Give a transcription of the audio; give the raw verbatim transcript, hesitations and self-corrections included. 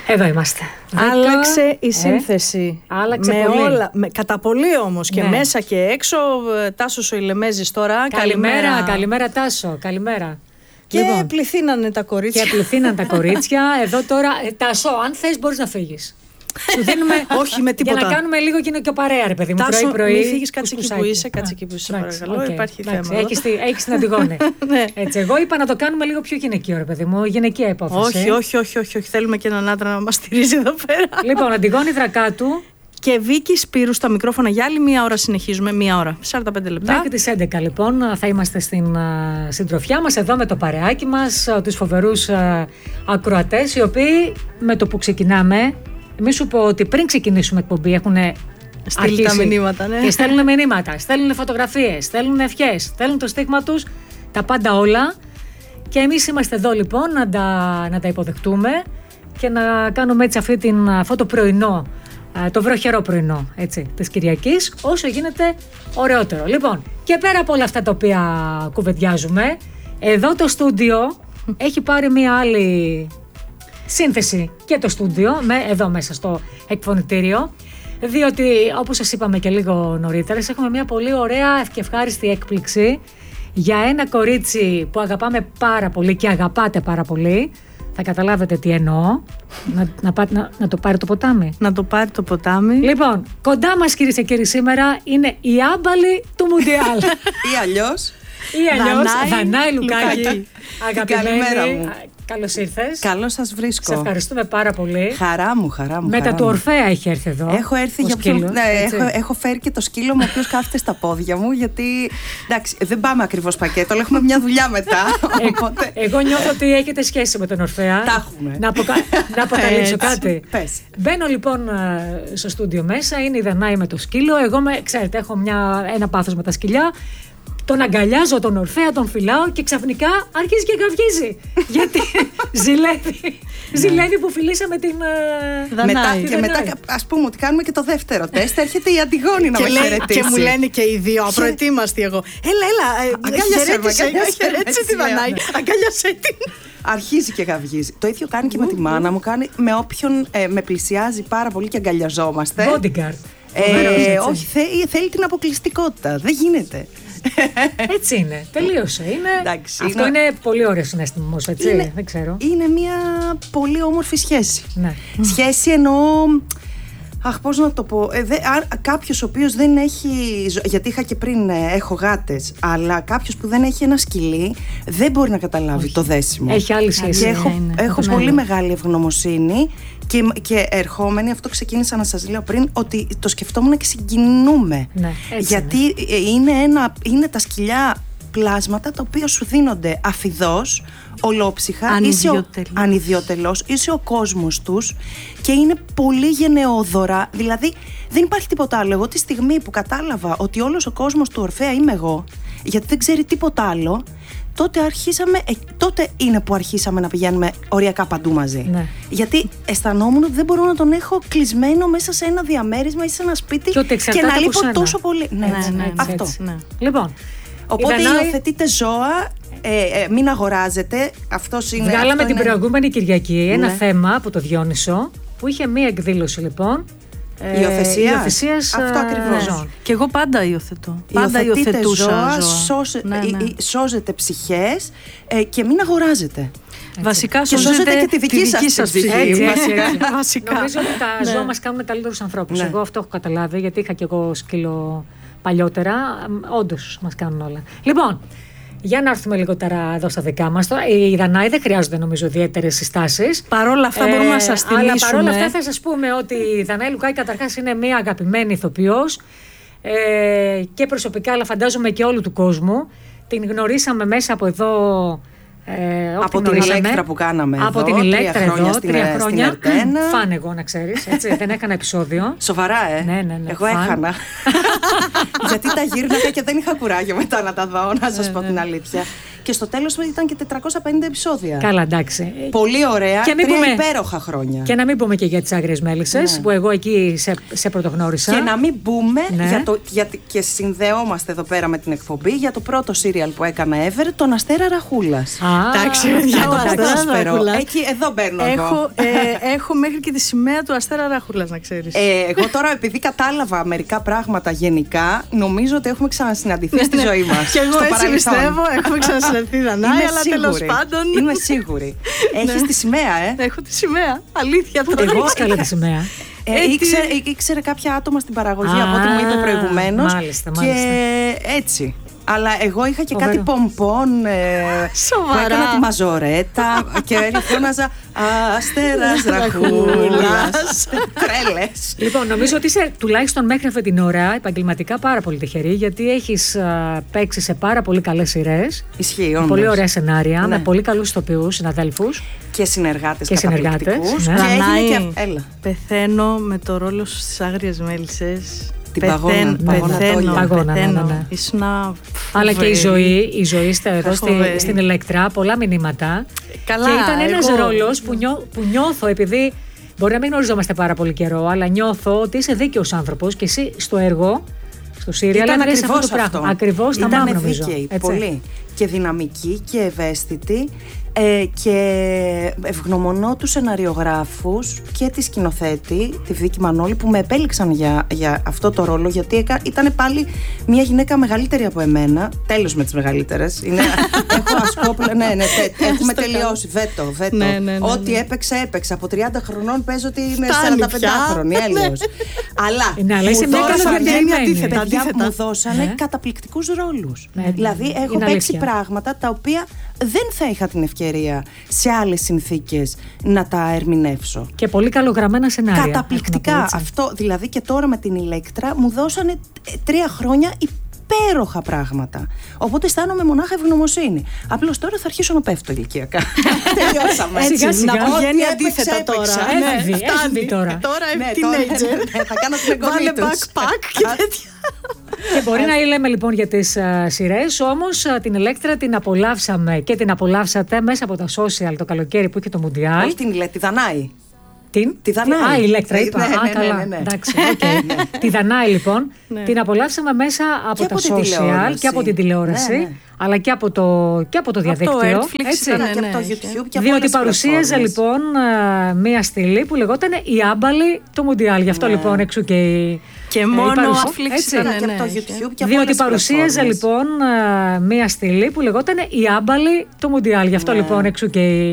Εδώ είμαστε. Άλλαξε η σύνθεση. Ε, άλλαξε με πολύ. Όλα, με, κατά πολύ όμως και ναι. μέσα και έξω. Τάσος ο Ηλεμέζης τώρα. Καλημέρα, καλημέρα, καλημέρα Τάσο. Καλημέρα. Και λοιπόν, πληθύνανε τα κορίτσια. Και πληθύναν τα κορίτσια. Εδώ τώρα, ε, Τάσο, αν θες μπορείς να φύγεις. Σου δίνουμε. Όχι με τίποτα. Για να κάνουμε λίγο και παρέα, ρε παιδί μου. Τάσο, πρωί-πρωί. Μην φύγεις, κάτσε εκεί που είσαι. Κάτσε εκεί που είσαι, παρακαλώ. Okay. Υπάρχει εντάξει, θέμα. Έχεις την Αντιγόνη. Ναι. Έτσι, εγώ είπα να το κάνουμε λίγο πιο γυναικείο, ρε παιδί μου. Γυναικεία υπόθεση. Όχι, όχι, όχι, όχι, όχι. Θέλουμε και έναν άντρα να μας στηρίζει εδώ πέρα. Λοιπόν, Αντιγόνη Δρακάτου. Και Βίκη Σπύρου στα μικρόφωνα για άλλη μία ώρα. Συνεχίζουμε, μία ώρα. σαράντα πέντε λεπτά. Μέχρι τις έντεκα λοιπόν θα είμαστε στην uh, συντροφιά μας, εδώ με το παρεάκι μας, uh, τους φοβερούς uh, ακροατές, οι οποίοι με το που ξεκινάμε, μη σου πω ότι πριν ξεκινήσουμε εκπομπή έχουν στείλει τα μηνύματα, ναι. Και στέλνουν μηνύματα, στέλνουν φωτογραφίες, στέλνουν ευχές, στέλνουν το στίγμα τους, τα πάντα όλα. Και εμείς είμαστε εδώ λοιπόν να τα, να τα υποδεχτούμε και να κάνουμε έτσι αυτή την, αυτό το πρωινό, το βροχερό πρωινό, έτσι, της Κυριακής, όσο γίνεται ωραιότερο. Λοιπόν, και πέρα από όλα αυτά τα οποία κουβεντιάζουμε, εδώ το στούντιο έχει πάρει μια άλλη σύνθεση και το στούντιο, με, εδώ μέσα στο εκφωνητήριο, διότι όπως σας είπαμε και λίγο νωρίτερα, έχουμε μια πολύ ωραία και ευχάριστη έκπληξη για ένα κορίτσι που αγαπάμε πάρα πολύ και αγαπάτε πάρα πολύ. Θα καταλάβετε τι εννοώ. να, να, πά, να, να το πάρει το ποτάμι. Να το πάρει το ποτάμι. Λοιπόν, κοντά μας κυρίες και κύριοι σήμερα είναι η άμπαλη του Μουντιάλ. Ή αλλιώς Ή αλλιώς Δανάη Λουκάκη. Αγαπημένη. Καλώς ήρθες. Καλώς σας βρίσκω. Σε ευχαριστούμε πάρα πολύ. Χαρά μου, χαρά μου. Μετά χαρά του μου. Ορφέα έχει έρθει εδώ. Έχω έρθει για σκύλος, ναι, έχω, έχω φέρει και το σκύλο μου, ο οποίος κάθεται στα πόδια μου, γιατί εντάξει, δεν πάμε ακριβώς πακέτο, αλλά έχουμε μια δουλειά μετά. Οπότε... Εγώ νιώθω ότι έχετε σχέση με τον Ορφέα. Τα έχουμε. Να, αποκα... να αποκαλύψω κάτι. Πες. Μπαίνω λοιπόν στο στούντιο μέσα, είναι η Δανάη με το σκύλο. Εγώ, με, ξέρετε, έχω μια, ένα πάθος με τα σκυλιά. Τον αγκαλιάζω τον Ορφέα, τον φυλάω και ξαφνικά αρχίζει και καυγίζει. Γιατί ζηλεύει, ζηλεύει που φιλήσαμε την Δανάη. Μετά, την και μετά, ας πούμε ότι κάνουμε και το δεύτερο τεστ, έρχεται η Αντιγόνη να με χαιρετήσει. Και μου λένε και οι δύο, απροετοίμαστοι εγώ. Έλα, έλα, χαιρέτησε τη Δανάη, αγκαλιάσέ την. Αρχίζει και γαυγίζει. Το ίδιο κάνει και με τη μάνα μου, κάνει με όποιον ε, με πλησιάζει πάρα πολύ και αγκαλιαζόμαστε. Bodyguard. Ε, όχι, θέλει, θέλει την αποκλειστικότητα. Δεν γίνεται. Έτσι είναι. Τελείωσε. Είναι... Εντάξει, αυτό είναι... είναι πολύ ωραίο συναίσθημα όμως, έτσι. Είναι... Δεν ξέρω. Είναι μια πολύ όμορφη σχέση. Ναι. Σχέση εννοώ. Αχ, πώς να το πω. Ε, δε, α, κάποιος ο οποίος δεν έχει. Γιατί είχα και πριν ε, έχω γάτες, αλλά κάποιος που δεν έχει ένα σκυλί δεν μπορεί να καταλάβει όχι. το δέσιμο. Έχει άλλη σχέση. Και έχω, είναι, έχω ναι, πολύ ναι. μεγάλη ευγνωμοσύνη και, και ερχόμενη, αυτό ξεκίνησα να σας λέω πριν, ότι το σκεφτόμουν και συγκινούμε. Ναι, γιατί είναι. Είναι, ένα, είναι τα σκυλιά πλάσματα τα οποία σου δίνονται αφιδώς, ολόψυχα, ανιδιοτελώς, είσαι ο κόσμος τους και είναι πολύ γενναιόδωρα. Δηλαδή δεν υπάρχει τίποτα άλλο. Εγώ τη στιγμή που κατάλαβα ότι όλος ο κόσμος του Ορφέα είμαι εγώ, γιατί δεν ξέρει τίποτα άλλο, τότε, αρχίσαμε, ε, τότε είναι που αρχίσαμε να πηγαίνουμε οριακά παντού μαζί. Ναι. Γιατί αισθανόμουν ότι δεν μπορώ να τον έχω κλεισμένο μέσα σε ένα διαμέρισμα ή σε ένα σπίτι και, και να λείπω τόσο πολύ. Ναι, ναι, ναι, ναι, έτσι, αυτό. Έτσι. Ναι. Λοιπόν, οπότε Δανάη... υιοθετείτε ζώα, ε, ε, μην αγοράζετε. Αυτός είναι, Βγάλαμε αυτό την είναι... προηγούμενη Κυριακή ένα ναι. θέμα από το Διόνυσο που είχε μία εκδήλωση λοιπόν. Υιοθεσίας. Αυτό ακριβώς. Και εγώ πάντα υιοθετώ. Πάντα υιοθετούσα ζώα. Σώζε, ναι, ναι. Σώζετε ψυχές ε, και μην αγοράζετε. Έτσι. Βασικά και σώζετε και τη δική, τη δική σας, σας ψυχή. Έτσι, έτσι, έτσι. Βασικά. Νομίζω ότι τα ναι. ζώα μας κάνουν καλύτερους ανθρώπους. Ναι. Εγώ αυτό έχω καταλάβει, γιατί είχα και εγώ σκύλο παλιότερα. Όντως μας κάνουν όλα. Λοιπόν, για να έρθουμε λίγο τώρα εδώ στα δικά μας. Οι Δανάη δεν χρειάζονται νομίζω ιδιαίτερες συστάσεις. Παρόλα αυτά μπορούμε ε, να σας θυμίσουμε. Αλλά παρόλα αυτά θα σας πούμε ότι η Δανάη Λουκάκη καταρχάς είναι μια αγαπημένη ηθοποιός ε, και προσωπικά, αλλά φαντάζομαι και όλου του κόσμου. Την γνωρίσαμε μέσα από εδώ. Ε, από την Ηλέκτρα που κάναμε από εδώ, την Ηλέκτρα τρία χρόνια εδώ, στην, τρία χρόνια. Φαν εγώ να ξέρεις, έτσι, δεν έκανα επεισόδιο. Σοβαρά, ε. Ναι, ναι, ναι, εγώ φαν. έχανα. Γιατί τα γύρνακα και δεν είχα κουράγιο μετά να τα δω, να σας πω την αλήθεια. Και στο τέλος ήταν και τετρακόσια πενήντα επεισόδια. Καλά, εντάξει. Πολύ ωραία. Και τρία πούμε, υπέροχα χρόνια. Και να μην πούμε και για τις Άγριες Μέλισσες, ναι. που εγώ εκεί σε, σε πρωτογνώρισα. Και να μην πούμε, ναι. για το, για, και συνδεόμαστε εδώ πέρα με την εκπομπή, για το πρώτο σύριαλ που έκανα ever, τον Αστέρα Ραχούλας. Εντάξει, για το ποδόσφαιρο. Εκεί, εδώ μπαίνω έχω, εγώ. Ε, έχω μέχρι και τη σημαία του Αστέρα Ραχούλας, να ξέρεις. Ε, εγώ τώρα, επειδή κατάλαβα μερικά πράγματα γενικά, νομίζω ότι έχουμε ξανασυναντηθεί στη ζωή μας. Και εγώ έτσι πιστεύω, έχουμε ξανασυναντηθεί, Δανάη, αλλά τέλος πάντων. Είμαι σίγουρη. Έχεις τη σημαία, ε. Έχω τη σημαία. Αλήθεια. Πού την έχεις καλά τη σημαία? Ε, ήξερε, ήξερε κάποια άτομα στην παραγωγή, από ό,τι μου είπε προηγουμένως. Μάλιστα, μάλιστα. Και έτσι. Αλλά εγώ είχα και κάτι πομπον ε, που έκανα τη μαζορέτα και φώναζα Αστέρας Ραχούλας. Τρέλες. Λοιπόν, νομίζω ότι είσαι τουλάχιστον μέχρι αυτή την ώρα επαγγελματικά πάρα πολύ τυχερή, γιατί έχεις α, παίξει σε πάρα πολύ καλές σειρές. Ισχύει, όντως. Πολύ ωραία σενάρια, ναι. με πολύ καλούς ηθοποιούς, συναδέλφους. Και συνεργάτες και καταπληκτικούς. Ναι. Και έγινε και... Έλα. Πεθαίνω με το ρόλο σου στις Άγριες Μέλισσες. Την παγώνα, πεθαίνω, παγώνα, παγώνα, ναι, ναι, ναι. Ήσουνα... Αλλά και η ζωή, η ζωή στα, εδώ στη, στην Ηλέκτρα, πολλά μηνύματα. Καλά, και ήταν ένας εγώ... ρόλος που, νιώ, που νιώθω, επειδή μπορεί να μην γνωριζόμαστε πάρα πολύ καιρό, αλλά νιώθω ότι είσαι δίκαιος άνθρωπος και εσύ στο έργο, στο σύριαλ, ήταν ακριβώς ακριβώς αυτό το αυτό. πράγμα. Ακριβώς τα μάμ, νομίζω. Ήταν δίκαιη, έτσι. Πολύ. Και δυναμική και ευαίσθητη. Ε, και ευγνωμονώ τους σεναριογράφους και τη σκηνοθέτη, τη Βίκη Μανώλη, που με επέλεξαν για, για αυτό το ρόλο, γιατί έκα, ήταν πάλι μια γυναίκα μεγαλύτερη από εμένα. Τέλος με τις μεγαλύτερες. Είναι, έχω ασκόπλα, ναι, ναι, τε, έχουμε τελειώσει. Βέτο, βέτο. Ναι, ναι, ναι, ναι. Ό,τι έπαιξα, έπαιξα. Από τριάντα χρονών παίζω ότι είναι σαράντα πέντε χρονών. Έλεος. Αλλά ναι, αλλά είσαι μια αντίθετα, αντίθετα. μου δώσανε ναι. καταπληκτικούς ρόλους. Ναι, δηλαδή, έχω είναι παίξει αλήθεια. πράγματα τα οποία δεν θα είχα την ευκαιρία σε άλλες συνθήκες να τα ερμηνεύσω. Και πολύ καλογραμμένα σενάρια. Καταπληκτικά. Αυτό, δηλαδή και τώρα με την Ηλέκτρα μου δώσανε τρία χρόνια υπέροχα πράγματα. Οπότε αισθάνομαι μονάχα ευγνωμοσύνη. Απλώς τώρα θα αρχίσω να πέφτω ηλικιακά. Τελειώσαμε. Έτσι, σιγά, σιγά. Να πηγαίνει Ό,τι αντίθετα έπαιξα, τώρα. Έφηβη, Ναι, έφηβη φτάνει. τώρα. Τώρα Ναι, teenager. τώρα, ναι, θα κάνω την εγγονή Βάλε τους. backpack και τέτοια. Και μπορεί να λέμε λοιπόν για τις uh, σειρές, όμως uh, την Ηλέκτρα την απολαύσαμε και την απολαύσατε μέσα από τα social το καλοκαίρι που είχε το Μουντιάλ. Όχι την Ηλέκτρα, τη Δανάη. Την? Τη Δανάη. Α, η Ηλέκτρα είπα. Ναι, ναι, Α, ναι, καλά. ναι, ναι. Εντάξει, okay. Τη Δανάη λοιπόν την απολαύσαμε μέσα από Και τα από την social τηλεόραση. και από την τηλεόραση, Ναι, ναι. αλλά και από το, και από το διαδίκτυο. Από το Netflix έτσι. ήταν, Και ναι, από το ναι. YouTube και από Διότι όλες τις παρουσίαζε πλατφόρμες. λοιπόν uh, μία στήλη που λεγόταν η άμπαλη του Μουντιάλ. Γι' αυτό Ναι. λοιπόν εξού και η. Και η μόνο παρουσία. Netflix Έτσι. ήταν, Και από ναι, το είχε. YouTube και από Διότι όλες τις παρουσίαζε πλατφόρμες. λοιπόν uh, μία στήλη που λεγόταν η άμπαλη του Μουντιάλ. Γι' αυτό Ναι. λοιπόν εξού και η.